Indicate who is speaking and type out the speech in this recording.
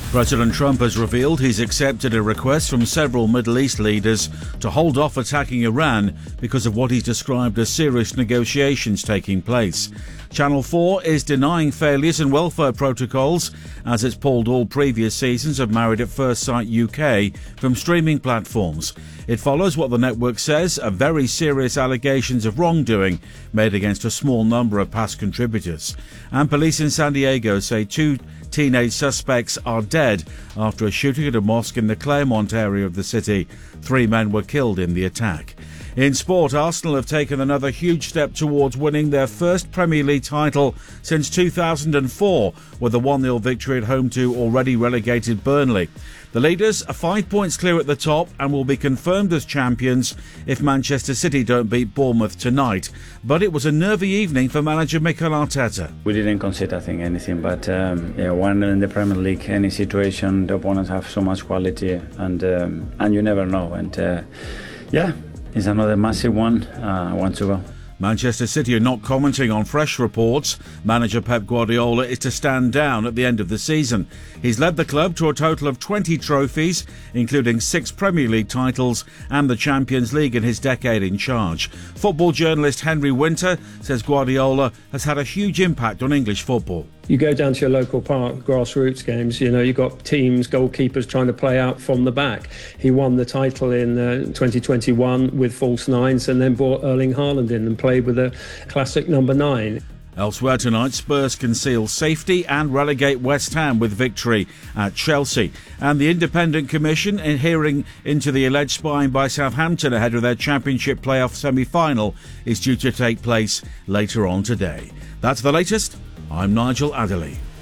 Speaker 1: President Trump has revealed he's accepted a request from several Middle East leaders to hold off attacking Iran because of what he's described as serious negotiations taking place. Channel 4 is denying failures in welfare protocols as it's pulled all previous seasons of Married at First Sight UK from streaming platforms. It follows what the network says are very serious allegations of wrongdoing made against a small number of past contributors. And police in San Diego say 2 teenage suspects are dead after a shooting at a mosque in the Claremont area of the city. 3 men were killed in the attack. In sport, Arsenal have taken another huge step towards winning their first Premier League title since 2004 with a 1-0 victory at home to already relegated Burnley. The leaders are 5 points clear at the top and will be confirmed as champions if Manchester City don't beat Bournemouth tonight. But it was a nervy evening for manager Mikel Arteta.
Speaker 2: We didn't concede, I think, anything, but when in the Premier League, any situation, the opponents have so much quality and you never know. And it's another massive one. I want to go.
Speaker 1: Manchester City are not commenting on fresh reports. Manager Pep Guardiola is to stand down at the end of the season. He's led the club to a total of 20 trophies, including 6 Premier League titles and the Champions League in his decade in charge. Football journalist Henry Winter says Guardiola has had a huge impact on English football.
Speaker 3: You go down to your local park, grassroots games, you've got teams, goalkeepers trying to play out from the back. He won the title in 2021 with false nines and then brought Erling Haaland in and played with a classic number 9.
Speaker 1: Elsewhere tonight, Spurs can seal safety and relegate West Ham with victory at Chelsea. And the Independent Commission, in hearing into the alleged spying by Southampton ahead of their Championship playoff semi-final, is due to take place later on today. That's the latest. I'm Nigel Adderley.